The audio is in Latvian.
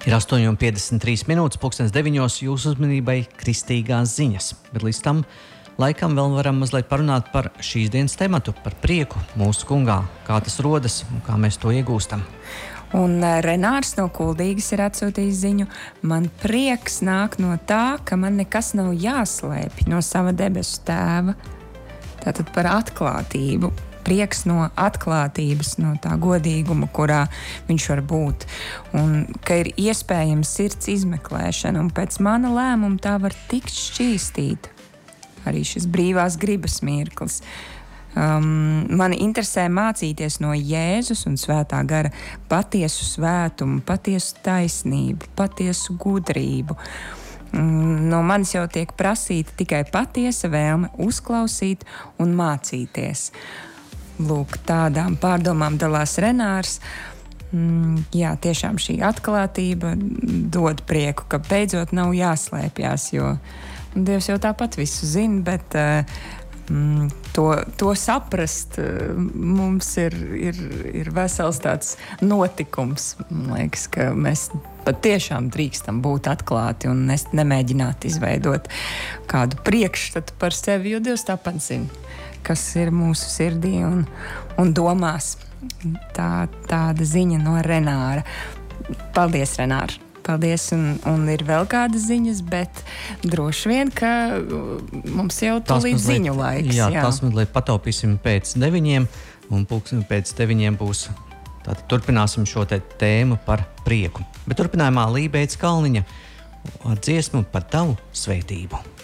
Ir 8:53 minūtes, pulkstens 9:00 jūsu uzmanībai kristīgās ziņas, bet līdz tam laikam vēl varam mazliet parunāt par šīs dienas tematu, par prieku mūsu kungā, kā tas rodas un kā mēs to iegūstam. Un Renārs no Kuldīgas ir atsūtījis ziņu: man prieks nāk no tā, ka man nekas nav jāslēpj no sava debesu tēva. Tātad par atklātību. Prieks no atklātības, no tā godīguma, kurā viņš var būt. Un ka ir iespējams sirds izmeklēšana, un pēc mana lēmuma tā var tikt šķīstīta. Arī šis brīvās gribas mirklis. Mani interesē mācīties no Jēzus un Svētā gara patiesu svētumu, patiesu taisnību, patiesu gudrību. No manis jau tiek prasīta tikai patiesa vēlme uzklausīt un mācīties. Lūk, tādām pārdomām dalās Renārs. Jā, tiešām šī atklātība dod prieku, ka beidzot nav jāslēpjas, jo Dievs jau tāpat visu zina, bet to saprast mums ir vesels tāds notikums. Man liekas, ka mēs patiešām drīkstam būt atklāti un nemēģināt izveidot kādu priekšstatu par sevi, jo Dievs tāpat zina, kas ir mūsu sirdī un domās. Tāda ziņa no Renāra. Paldies, Renāra! Paldies, un ir vēl kādas ziņas, bet droši vien, ka mums jau tūlīt ziņu laiks. Jā, tas mazliet pataupīsim pēc 9, un pēc 9 būs. Tātad turpināsim šo tēmu par prieku. Bet turpinājumā Lībeits Kalniņa ar dziesmu par tavu svētību.